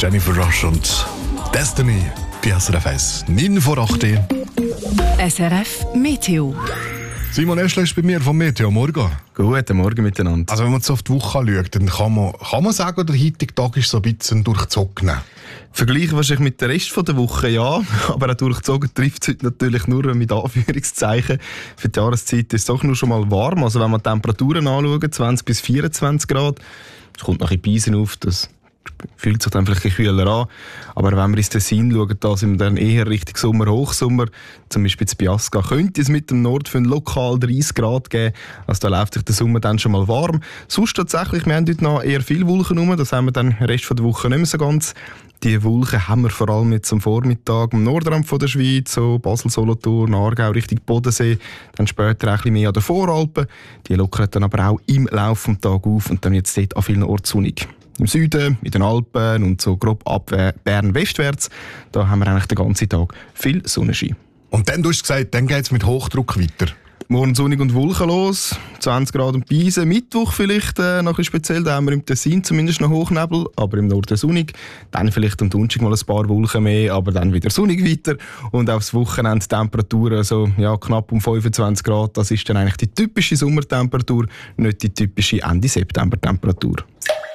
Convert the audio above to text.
Jennifer Rush und Destiny. Die SRF 1, 9 vor 8 Uhr. SRF Meteo. Simon Eschler ist bei mir vom Meteo. Morgen. Guten Morgen miteinander. Also wenn man so auf die Woche schaut, dann kann man sagen, der heutige Tag ist so ein bisschen durchzogen. Vergleichen wahrscheinlich mit dem Rest der Woche, ja. Aber auch durchzogen trifft es heute natürlich nur mit Anführungszeichen. Für die Jahreszeit ist es doch nur schon mal warm. Also wenn man die Temperaturen anschaut, 20 bis 24 Grad, es kommt noch ein bisschen Beisen auf, das fühlt sich dann vielleicht ein bisschen kühler an. Aber wenn wir ins Tessin schauen, da sind wir dann eher Richtung Sommer, Hochsommer. Zum Beispiel in Biasca könnte es mit dem Nordföhn lokal 30 Grad geben. Also da läuft sich der Sommer dann schon mal warm. Sonst tatsächlich, wir haben heute noch eher viele Wolken rum. Das haben wir dann den Rest der Woche nicht mehr so ganz. Die Wolken haben wir vor allem jetzt am Vormittag am Nordrand von der Schweiz, so Basel, Solothurn, Aargau, Richtung Bodensee. Dann später ein bisschen mehr an den Voralpen. Die lockern dann aber auch im Laufe des Tages auf und dann jetzt dort an vielen Orten sonnig. Im Süden, in den Alpen und so grob ab Bern westwärts, da haben wir eigentlich den ganzen Tag viel Sonnenschein. Und dann, du hast gesagt, dann geht es mit Hochdruck weiter. Morgen sonnig und wolkenlos, 20 Grad und Beisen. Mittwoch vielleicht noch ein bisschen speziell, da haben wir im Tessin zumindest noch Hochnebel, aber im Norden sonnig. Dann vielleicht am Donnerstag mal ein paar Wolken mehr, aber dann wieder sonnig weiter. Und aufs Wochenende Temperaturen so, ja, knapp um 25 Grad. Das ist dann eigentlich die typische Sommertemperatur, nicht die typische Ende-September-Temperatur.